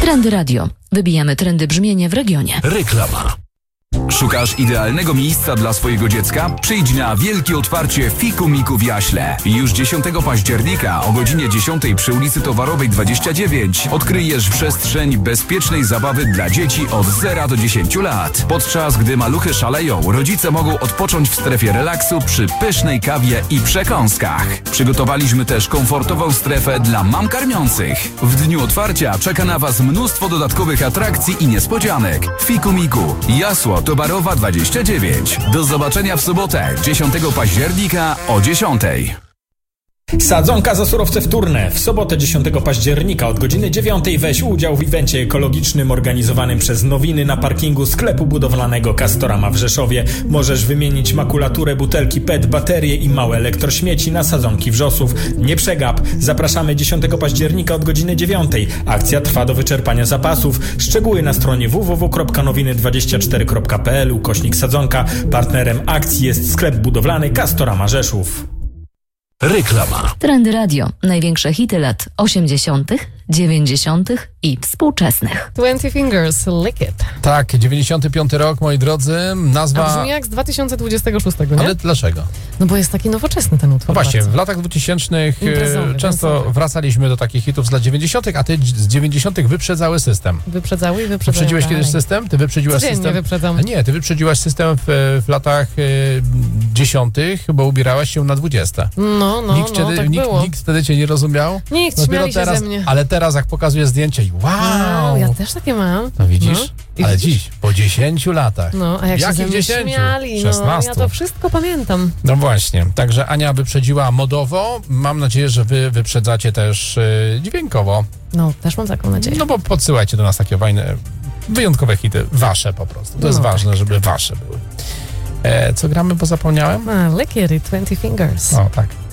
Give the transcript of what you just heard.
Trendy Radio. Wybijamy trendy brzmienia w regionie. Reklama. Szukasz idealnego miejsca dla swojego dziecka? Przyjdź na wielkie otwarcie Fiku Miku w Jaśle. Już 10 października o godzinie 10 przy ulicy Towarowej 29 odkryjesz przestrzeń bezpiecznej zabawy dla dzieci od 0 do 10 lat. Podczas gdy maluchy szaleją, rodzice mogą odpocząć w strefie relaksu przy pysznej kawie i przekąskach. Przygotowaliśmy też komfortową strefę dla mam karmiących. W dniu otwarcia czeka na Was mnóstwo dodatkowych atrakcji i niespodzianek. Fiku Miku, Jasło Towarowa 29. Do zobaczenia w sobotę, 10 października o 10. Sadzonka za surowce wtórne. W sobotę 10 października od godziny 9 weź udział w evencie ekologicznym organizowanym przez Nowiny na parkingu sklepu budowlanego Castorama w Rzeszowie. Możesz wymienić makulaturę, butelki PET, baterie i małe elektrośmieci na sadzonki wrzosów. Nie przegap. Zapraszamy 10 października od godziny 9. Akcja trwa do wyczerpania zapasów. Szczegóły na stronie www.nowiny24.pl/sadzonka. Partnerem akcji jest sklep budowlany Castorama Rzeszów. Reklama. Trendy Radio. Największe hity lat 80., 90. i współczesnych. 20 Fingers, Lick It. Tak, 95 rok, moi drodzy. Nazwa... A brzmi jak z 2026, nie? Ale dlaczego? No bo jest taki nowoczesny ten utwór. No właśnie, bardzo. w latach 2000 często dansowy. wracaliśmy do takich hitów z lat 90., a ty z 90. wyprzedzały system. Wyprzedzały i wyprzedzały. Wyprzedziłeś kiedyś system? Ty wyprzedziłaś Codziennie system? wyprzedzam. Nie, ty wyprzedziłaś system w latach 10., bo ubierałaś się na 20. Tak było. Nikt wtedy cię nie rozumiał. Nikt, Dopiero śmiali się teraz, ze mnie. Ale teraz jak pokazuję zdjęcie i wow! Ja też takie mam. No widzisz? I Ale widzisz? dziś, po 10 latach. No, a jak się Jakich ze mnie 10? śmiali, 16. ja to wszystko pamiętam. No właśnie, także Ania wyprzedziła modowo. Mam nadzieję, że wy wyprzedzacie też dźwiękowo. No, też mam taką nadzieję. No bo podsyłajcie do nas takie fajne, wyjątkowe hity. Wasze po prostu. To jest ważne, żeby wasze były. Co gramy, bo zapomniałem? Lick It, 20 Fingers. O, tak.